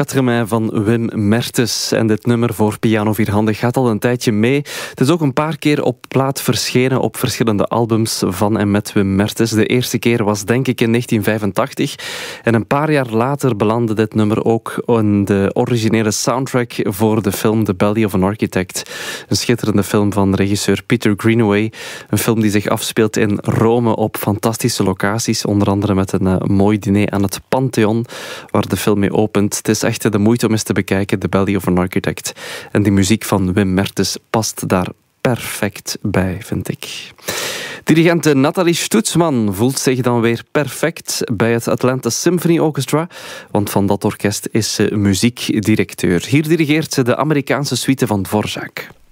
Quatre-Mains van Wim Mertens. En dit nummer voor piano vierhandig gaat al een tijdje mee. Het is ook een paar keer op plaat verschenen op verschillende albums van en met Wim Mertens. De eerste keer was denk ik in 1985. En een paar jaar later belandde dit nummer ook in de originele soundtrack voor de film The Belly of an Architect. Een schitterende film van regisseur Peter Greenaway. Een film die zich afspeelt in Rome op fantastische locaties. Onder andere met een mooi diner aan het Pantheon, waar de film mee opent. Het is echt de moeite om eens te bekijken, The Belly of an Architect. En die muziek van Wim Mertens past daar perfect bij, vind ik. Dirigente Nathalie Stutzman voelt zich dan weer perfect bij het Atlanta Symphony Orchestra, want van dat orkest is ze muziekdirecteur. Hier dirigeert ze de Amerikaanse suite van Dvorak.